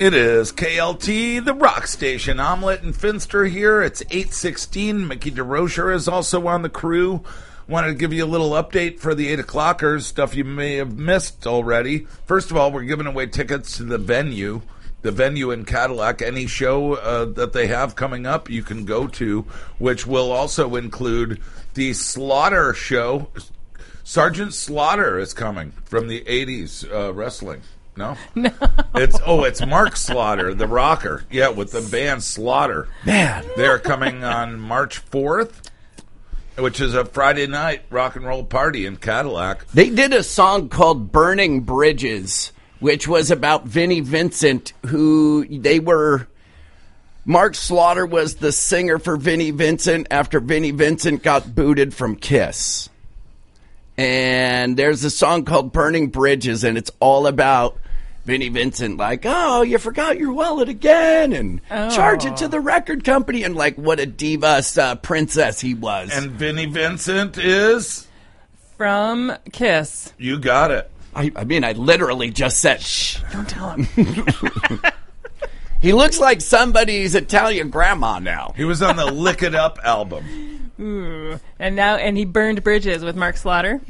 It is KLT, the rock station. Omelette and Finster here. It's 8:16. Mickey DeRocher is also on the crew. Wanted to give you a little update for the 8 o'clockers, stuff you may have missed already. First of all, we're giving away tickets to the venue in Cadillac. Any show that they have coming up, you can go to, which will also include the Slaughter show. Sergeant Slaughter is coming from the 80s wrestling. No? No. It's Mark Slaughter, the rocker. Yeah, with the band Slaughter. Man. They're coming on March 4th, which is a Friday night rock and roll party in Cadillac. They did a song called Burning Bridges, which was about Vinnie Vincent, Mark Slaughter was the singer for Vinnie Vincent after Vinnie Vincent got booted from Kiss. And there's a song called Burning Bridges, and it's all about Vinnie Vincent, like, oh, you forgot your wallet again, and charge it to the record company, and like what a diva princess he was. And Vinnie Vincent is? From Kiss. You got it. I mean, I literally just said, shh, don't tell him. He looks like somebody's Italian grandma now. He was on the Lick It Up album. Ooh. And he burned bridges with Mark Slaughter?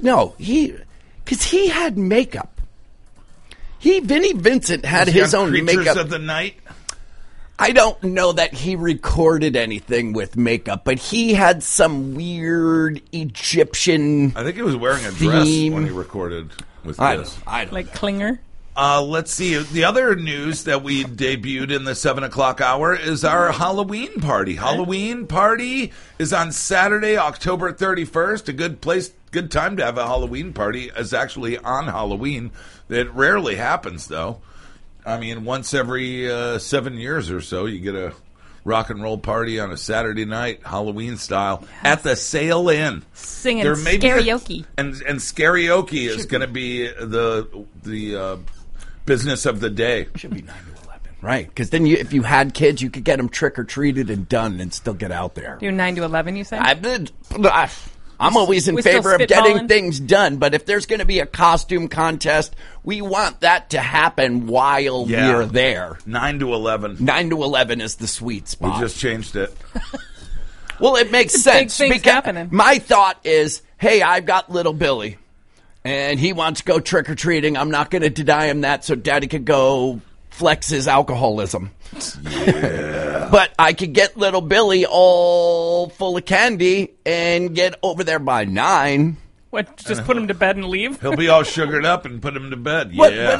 Because he had makeup. Vinnie Vincent had his own Creatures makeup. of the Night? I don't know that he recorded anything with makeup, but he had some weird Egyptian I think he was wearing a dress theme. when he recorded with I this. don't Like know. Klinger? Let's see. The other news that we debuted in the 7 o'clock hour is our Halloween party. Halloween party is on Saturday, October 31st. A good time to have a Halloween party is actually on Halloween. It rarely happens, though. I mean, once every 7 years or so, you get a rock and roll party on a Saturday night, Halloween style, at the Sail Inn. Singing karaoke. And karaoke is going to be the business of the day. Should be 9 to 11. Right, because then if you had kids, you could get them trick-or-treated and done and still get out there. Do 9 to 11, you say? I'm always in favor of getting spitballing? things done, but if there's going to be a costume contest, we want that to happen while we're there. 9 to 11. 9 to 11 is the sweet spot. We just changed it. Well, it makes sense. Big things happening. My thought is, hey, I've got little Billy, and he wants to go trick-or-treating. I'm not going to deny him that so Daddy could go flex his alcoholism. Yeah. But I could get little Billy all full of candy and get over there by 9. What, just put him to bed and leave? He'll be all sugared up and put him to bed.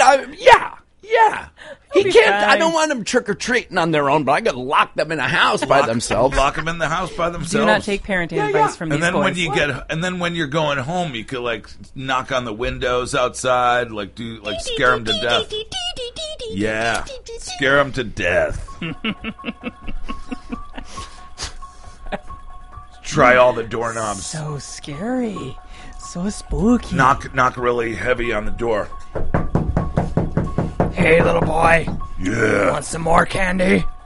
Yeah. He be can't. I fine. don't want them trick-or-treating on their own, but I got to lock them in a house by themselves. Lock them in the house by themselves. Do not take parenting advice from And these then boys. when you're going home, you could like knock on the windows outside, scare them to death. Yeah, scare them to death. Try all the doorknobs. So scary. So spooky. Knock really heavy on the door. Hey, little boy. Yeah. Want some more candy?